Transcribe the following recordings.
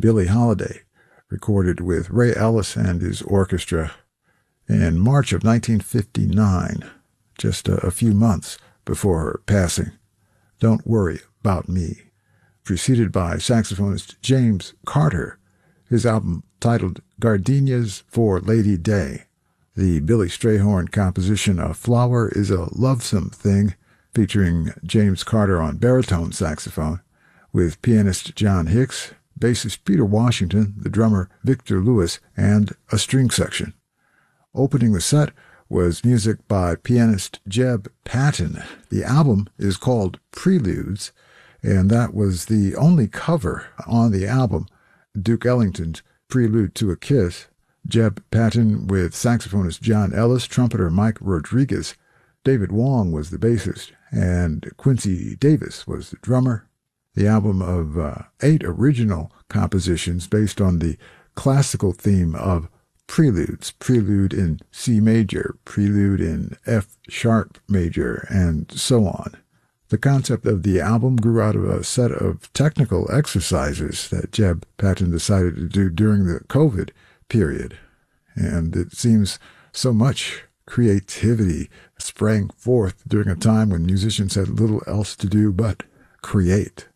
Billie Holiday, recorded with Ray Ellis and his orchestra in March of 1959, just a few months before her passing. Don't Worry About Me, preceded by saxophonist James Carter, his album titled Gardenias for Lady Day. The Billy Strayhorn composition A Flower is a Lovesome Thing, featuring James Carter on baritone saxophone, with pianist John Hicks, bassist Peter Washington, the drummer Victor Lewis, and a string section. Opening the set was music by pianist Jeb Patton. The album is called Preludes, and that was the only cover on the album, Duke Ellington's Prelude to a Kiss. Jeb Patton with saxophonist John Ellis, trumpeter Mike Rodriguez. David Wong was the bassist, and Quincy Davis was the drummer. The album of 8 original compositions based on the classical theme of preludes, prelude in C major, prelude in F sharp major, and so on. The concept of the album grew out of a set of technical exercises that Jeb Patton decided to do during the COVID period. And it seems so much creativity sprang forth during a time when musicians had little else to do but create.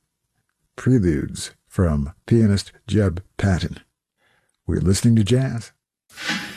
Preludes from pianist Jeb Patton. We're listening to jazz.